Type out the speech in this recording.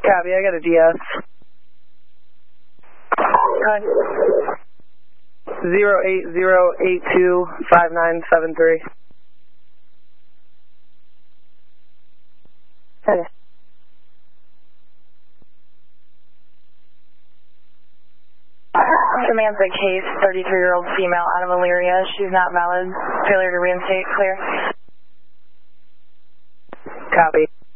Copy, I got a DS. Hi. 080825973. Okay. Samantha Case, 33-year-old female out of Elyria. She's not valid. Failure to reinstate, clear. Copy.